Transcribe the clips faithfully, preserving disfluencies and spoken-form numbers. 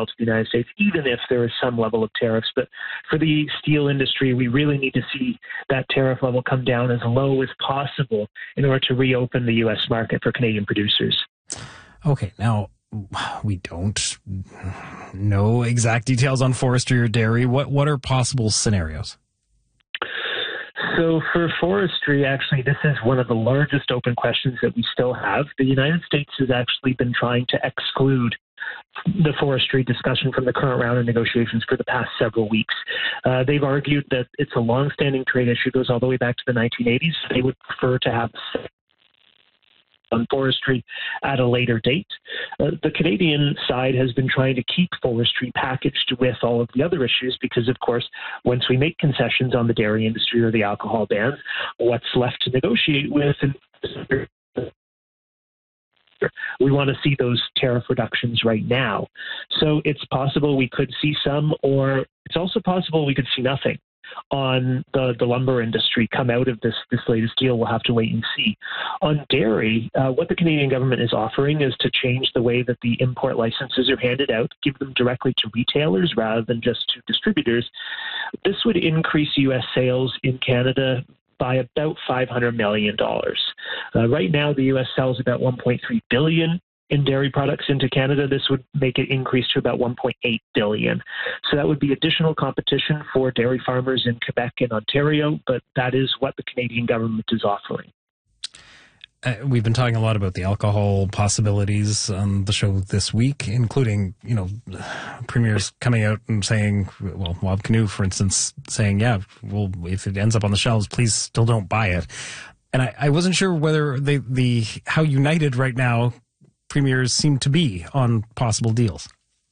sell to the United States, even if there is some level of tariffs. But for the steel industry, we really need to see that tariff level come down as low as possible in order to reopen the U S market for Canadian producers. Okay, now we don't know exact details on forestry or dairy. What what are possible scenarios? So for forestry, actually, this is one of the largest open questions that we still have. The United States has actually been trying to exclude the forestry discussion from the current round of negotiations for the past several weeks. Uh, they've argued that it's a long-standing trade issue, goes all the way back to the nineteen eighties. They would prefer to have on forestry at a later date. Uh, the Canadian side has been trying to keep forestry packaged with all of the other issues because, of course, once we make concessions on the dairy industry or the alcohol bans, what's left to negotiate with? And we want to see those tariff reductions right now. So it's possible we could see some, or it's also possible we could see nothing on the, the lumber industry come out of this, this latest deal. We'll have to wait and see. On dairy, uh, what the Canadian government is offering is to change the way that the import licenses are handed out, give them directly to retailers rather than just to distributors. This would increase U S sales in Canada by about five hundred million dollars. Uh, right now, the U S sells about one point three billion dollars in dairy products into Canada. This would make it increase to about one point eight billion dollars. So that would be additional competition for dairy farmers in Quebec and Ontario, but that is what the Canadian government is offering. Uh, we've been talking a lot about the alcohol possibilities on the show this week, including, you know, premiers coming out and saying, well, Wab Kinew, for instance, saying, yeah, well, if it ends up on the shelves, please still don't buy it. And I, I wasn't sure whether they, the how united right now premiers seem to be on possible deals.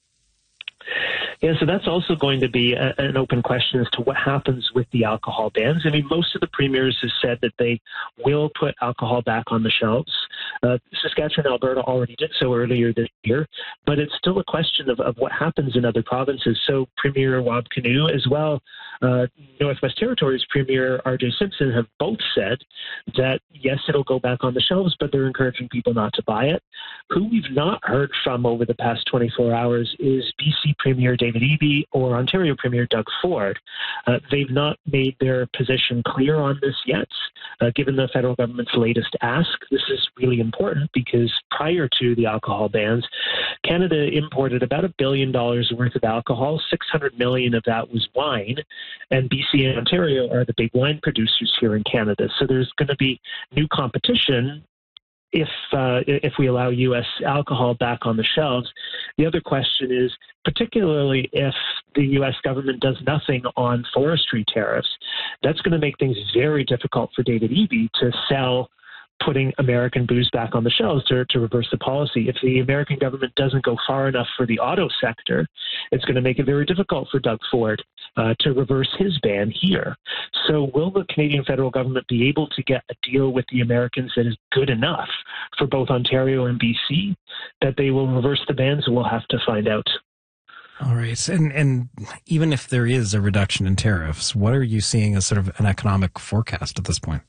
Yeah, so that's also going to be a, an open question as to what happens with the alcohol bans. I mean, most of the premiers have said that they will put alcohol back on the shelves. Uh, Saskatchewan and Alberta already did so earlier this year, but it's still a question of, of what happens in other provinces. So Premier Wab Kinew, as well, uh, Northwest Territories Premier R J Simpson have both said that, yes, it'll go back on the shelves, but they're encouraging people not to buy it. Who we've not heard from over the past twenty-four hours is B C Premier David Eby or Ontario Premier Doug Ford. Uh, they've not made their position clear on this yet. Uh, given the federal government's latest ask, this is really important because prior to the alcohol bans, Canada imported about a billion dollars worth of alcohol. six hundred million of that was wine, and B C and Ontario are the big wine producers here in Canada. So there's going to be new competition if uh, if we allow U S alcohol back on the shelves. The other question is, particularly if the U S government does nothing on forestry tariffs, that's going to make things very difficult for David Eby to sell putting American booze back on the shelves to, to reverse the policy. If the American government doesn't go far enough for the auto sector, it's going to make it very difficult for Doug Ford uh, to reverse his ban here. So will the Canadian federal government be able to get a deal with the Americans that is good enough for both Ontario and B C that they will reverse the bans? We'll have to find out. All right. And and even if there is a reduction in tariffs, what are you seeing as sort of an economic forecast at this point?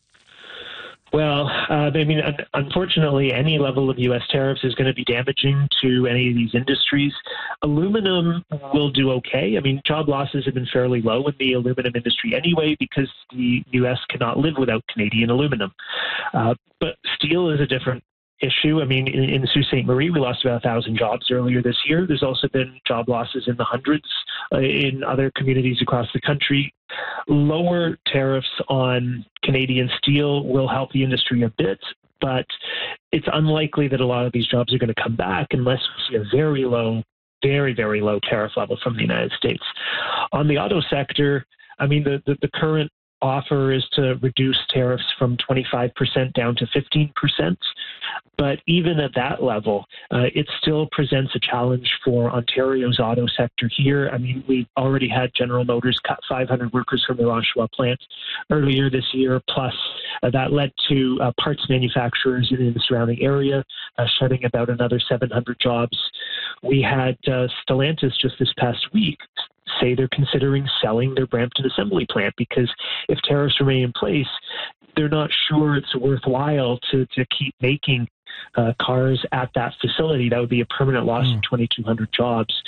Well, uh, I mean, un- unfortunately, any level of U S tariffs is going to be damaging to any of these industries. Aluminum will do okay. I mean, job losses have been fairly low in the aluminum industry anyway because the U S cannot live without Canadian aluminum. Uh, but steel is a different issue. I mean, in, in Sault Ste. Marie, we lost about a thousand jobs earlier this year. There's also been job losses in the hundreds uh, in other communities across the country. Lower tariffs on Canadian steel will help the industry a bit, but it's unlikely that a lot of these jobs are going to come back unless we see a very low, very, very low tariff level from the United States. On the auto sector, I mean, the, the, the current offer is to reduce tariffs from twenty-five percent down to fifteen percent. But even at that level, uh, it still presents a challenge for Ontario's auto sector here. I mean, we've already had General Motors cut five hundred workers from their Oshawa plant earlier this year, plus uh, that led to uh, parts manufacturers in the surrounding area uh, shutting about another seven hundred jobs. We had uh, Stellantis just this past week say they're considering selling their Brampton assembly plant because if tariffs remain in place, they're not sure it's worthwhile to, to keep making uh, cars at that facility. That would be a permanent loss mm. of twenty-two hundred jobs.